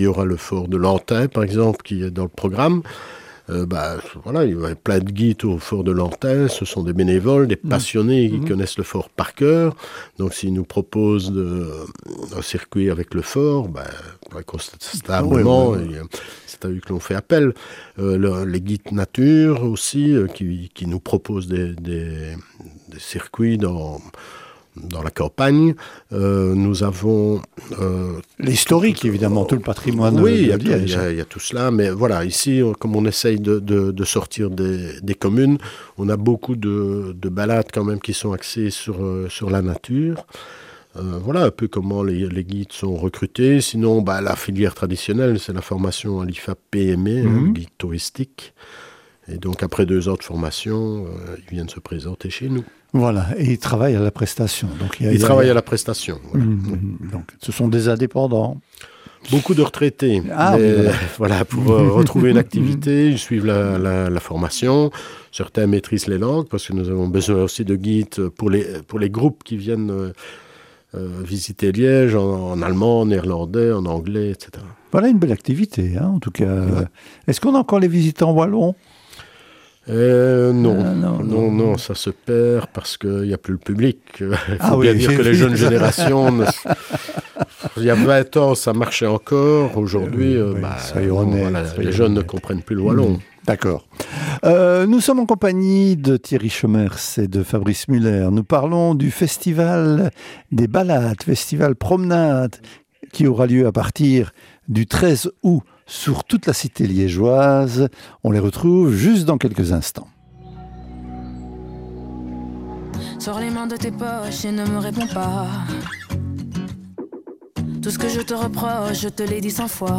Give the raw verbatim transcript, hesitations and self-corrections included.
Il y aura le fort de Lantin, par exemple, qui est dans le programme. Euh, bah, voilà, il y a plein de guides au fort de Lantin. Ce sont des bénévoles, des passionnés qui mmh. connaissent le fort par cœur. Donc, s'ils nous proposent de, un circuit avec le fort, bah, constatablement, oui, oui, oui. c'est à eux que l'on fait appel. Euh, le, les guides nature aussi, euh, qui, qui nous proposent des, des, des circuits dans... dans la campagne. Euh, nous avons... Euh, L'historique, tout, évidemment, tout le patrimoine oui, de il y, Liège. Il y, y a tout cela, mais voilà, ici, comme on essaye de, de, de sortir des, des communes, on a beaucoup de, de balades quand même qui sont axées sur, euh, sur la nature. Euh, voilà un peu comment les, les guides sont recrutés. Sinon, bah, la filière traditionnelle, c'est la formation à l'I F A P M E, mm-hmm. hein, guide touristique. Et donc, après deux ans de formation, euh, ils viennent se présenter chez nous. Voilà, et ils travaillent à la prestation. Donc il y a, ils il y a... travaillent à la prestation. Voilà. Mmh, donc, ce sont des indépendants. Beaucoup de retraités. Ah, mais, oui, voilà, pour retrouver une activité, ils suivent la, la, la formation. Certains maîtrisent les langues, parce que nous avons besoin aussi de guides pour les, pour les groupes qui viennent euh, euh, visiter Liège en, en allemand, en néerlandais, en anglais, et cetera. Voilà une belle activité, hein, en tout cas. Ouais. Est-ce qu'on a encore les visitants wallons ? Euh, non. Ah, non, non, non, non, ça se perd parce qu'il n'y a plus le public. Il faut ah, bien oui, dire que les jeunes générations, ne... il y a vingt ans, ça marchait encore. Aujourd'hui, euh, oui, bah, non, honnête, voilà, les jeunes honnête. ne comprennent plus le wallon. Mmh. D'accord. Euh, nous sommes en compagnie de Thierry Chomers et de Fabrice Muller. Nous parlons du festival des balades, festival promenade, qui aura lieu à partir du treize août sur toute la cité liégeoise. On les retrouve juste dans quelques instants. Sors les mains de tes poches et ne me réponds pas. Tout ce que je te reproche, je te l'ai dit cent fois.